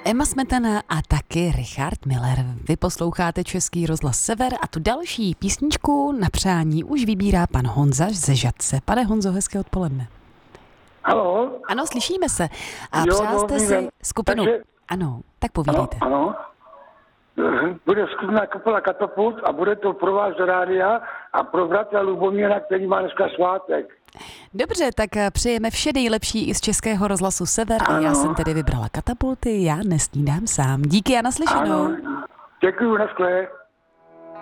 Emma Smetana a taky Richard Miller. Vy posloucháte Český rozhlas Sever a tu další písničku na přání už vybírá pan Honza ze Žatce. Pane Honzo, hezké odpoledne. Haló? Ano, slyšíme se. A Jo, přál jste dobrý si den. skupinu... Takže- Ano, tak povídejte. Ano. Bude skupina kapela Katapult a bude to pro vás do rádia a pro bratra Lubomíra, který má dneska svátek. Dobře, tak přejeme vše nejlepší i z Českého rozhlasu Sever a já Ano. jsem tedy vybrala Katapulty, já nesnídám sám. Díky a naslyšenou. Ano. Děkuju, naschle.